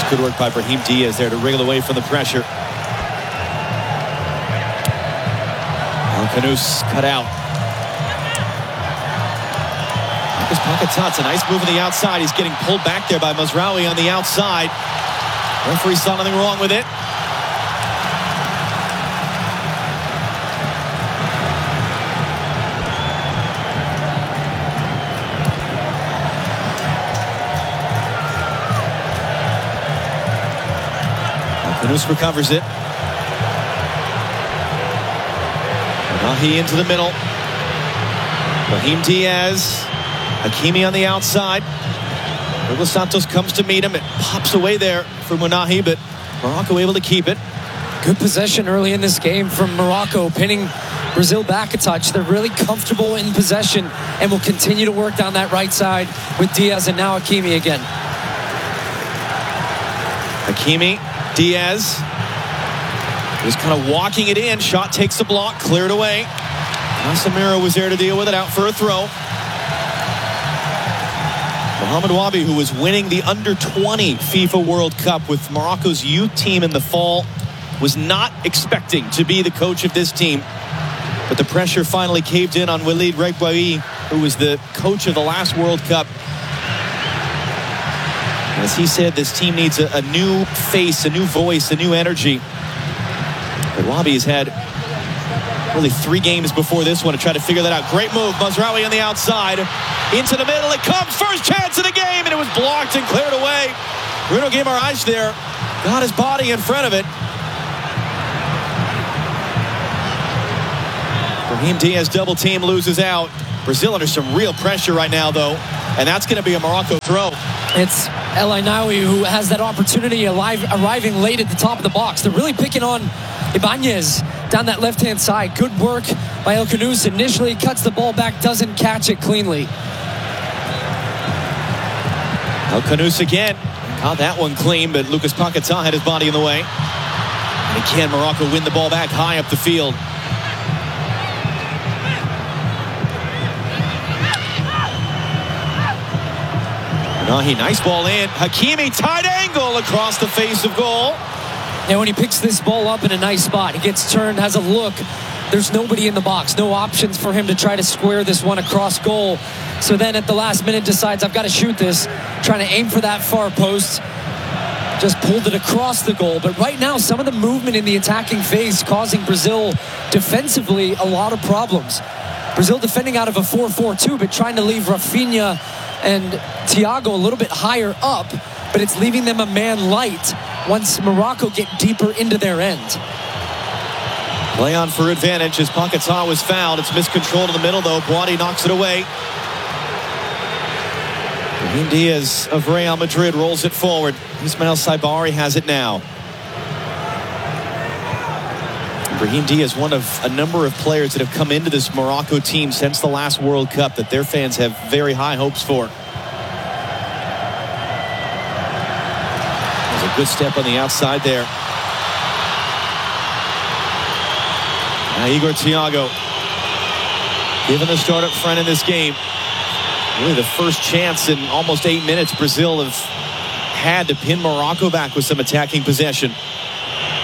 Good work by Brahim Diaz there to wriggle away from the pressure. Alcanus cut out. Marcus Paquetá, a nice move on the outside. He's getting pulled back there by Mazraoui on the outside. Referee saw nothing wrong with it. Alcanus recovers it. He into the middle. Brahim Diaz. Hakimi on the outside. Douglas Santos comes to meet him. It pops away there for Munahi, but Morocco able to keep it. Good possession early in this game from Morocco, pinning Brazil back a touch. They're really comfortable in possession and will continue to work down that right side with Diaz and now Hakimi again. Hakimi, Diaz. Just kind of walking it in. Shot takes the block, cleared away. Casemiro was there to deal with it, out for a throw. Mohamed Wabi, who was winning the under-20 FIFA World Cup with Morocco's youth team in the fall, was not expecting to be the coach of this team. But the pressure finally caved in on Walid Regragui, who was the coach of the last World Cup. As he said, this team needs a new face, a new voice, a new energy. But Wabi has had really 3 games before this one to try to figure that out. Great move. Mazraoui on the outside. Into the middle. It comes. First chance of the game. And it was blocked and cleared away. Bruno Guimaraes there. Got his body in front of it. Brahim Diaz double team, loses out. Brazil under some real pressure right now, though. And that's going to be a Morocco throw. It's El Ainaoui who has that opportunity arriving late at the top of the box. They're really picking on Ibanez down that left-hand side. Good work by Alcanus. Initially cuts the ball back, doesn't catch it cleanly. Alcanus again. Got that one clean, but Lucas Paquetá had his body in the way. And again, Morocco win the ball back high up the field. Munahi, nice ball in. Hakimi, tight angle across the face of goal. And when he picks this ball up in a nice spot, he gets turned, has a look. There's nobody in the box. No options for him to try to square this one across goal. So then at the last minute decides, I've got to shoot this. Trying to aim for that far post. Just pulled it across the goal. But right now, some of the movement in the attacking phase causing Brazil defensively a lot of problems. Brazil defending out of a 4-4-2, but trying to leave Rafinha and Thiago a little bit higher up. But it's leaving them a man light once Morocco get deeper into their end. Play on for advantage as Paquetá was fouled. It's miscontrolled in the middle, though. Boadi knocks it away. Brahim Diaz of Real Madrid rolls it forward. Ismail Saibari has it now. Brahim Diaz, one of a number of players that have come into this Morocco team since the last World Cup that their fans have very high hopes for. There's a good step on the outside there. Now Igor Thiago given the start up front in this game. Really the first chance in almost 8 minutes Brazil have had to pin Morocco back with some attacking possession.